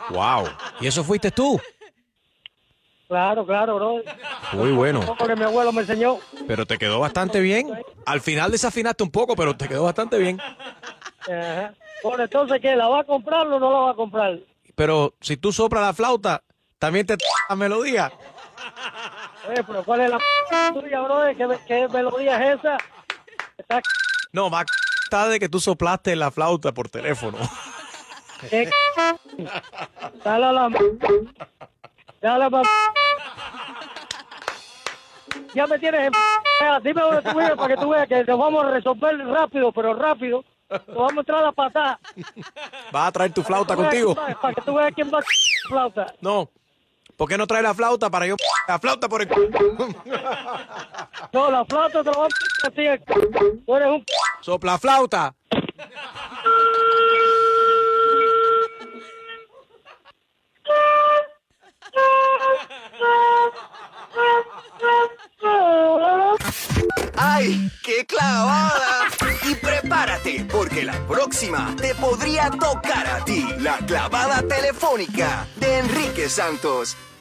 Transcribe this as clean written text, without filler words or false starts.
Wow. ¿Y eso fuiste tú? Claro, bro. Muy bueno. Porque mi abuelo me enseñó. Pero te quedó bastante bien. Al final desafinaste un poco, pero te quedó bastante bien. Ajá. Bueno, entonces, ¿qué? ¿La va a comprar o no la va a comprar? Pero si tú soplas la flauta, también te la melodía. Pero ¿cuál es la tuya, bro? ¿Qué melodía es esa? Está... No, más está de que tú soplaste la flauta por teléfono. ¿Qué? Dale a la... Dale a... Ya me tienes en... Dime dónde tú vives para que tú veas que nos vamos a resolver rápido, pero rápido. Nos vamos a entrar a la patada. ¿Vas a traer tu flauta contigo? Para que tú veas quién va a flauta. No. ¿Por qué no traes la flauta para yo la flauta por el... No, la flauta te la vamos a decir. Tú eres un... Sopla flauta. ¡Ay, qué clavada! Y prepárate, porque la próxima te podría tocar a ti la clavada telefónica de Enrique Santos.